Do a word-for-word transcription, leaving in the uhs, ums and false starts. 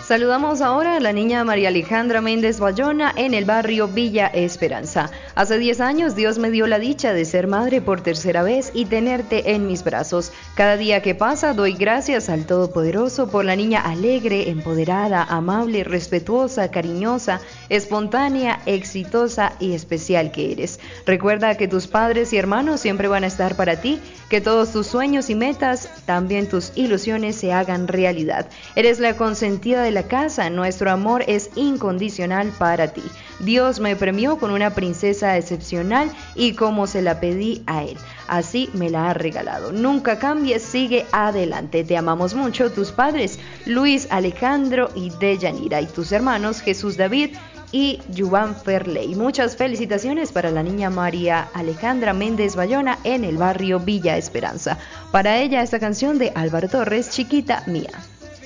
Saludamos ahora a la niña María Alejandra Méndez Bayona en el barrio Villa Esperanza. Hace diez años Dios me dio la dicha de ser madre por tercera vez y tenerte en mis brazos. Cada día que pasa doy gracias al Todopoderoso por la niña alegre, empoderada, amable, respetuosa, cariñosa, espontánea, exitosa y especial que eres. Recuerda que tus padres y hermanos siempre van a estar para ti, que todos tus sueños y metas, también tus ilusiones, se hagan realidad. Eres la consentida de la casa, nuestro amor es incondicional para ti. Dios me premió con una princesa excepcional y como se la pedí a él, así me la ha regalado. Nunca cambies, sigue adelante. Te amamos mucho, tus padres Luis, Alejandro y Deyanira, y tus hermanos Jesús David y Yuvan Ferley. Muchas felicitaciones para la niña María Alejandra Méndez Bayona en el barrio Villa Esperanza. Para ella esta canción de Álvaro Torres, Chiquita Mía.